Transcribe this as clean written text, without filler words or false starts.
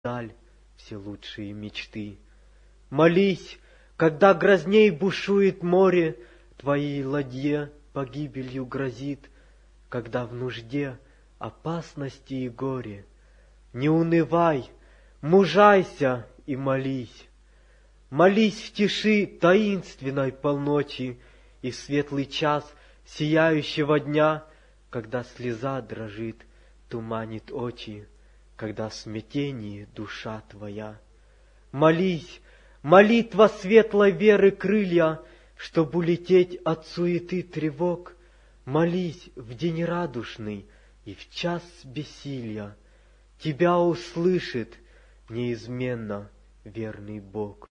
даль все лучшие мечты. Молись, когда грозней бушует море, твоей ладье погибелью грозит, когда в нужде опасности и горе. Не унывай, мужайся и молись. Молись в тиши таинственной полночи и в светлый час сияющего дня, когда слеза дрожит, туманит очи, когда в смятении душа твоя. Молись, молитва светлой веры крылья, чтоб улететь от суеты тревог. Молись в день радушный и в час бессилья. Тебя услышит неизменно верный Бог.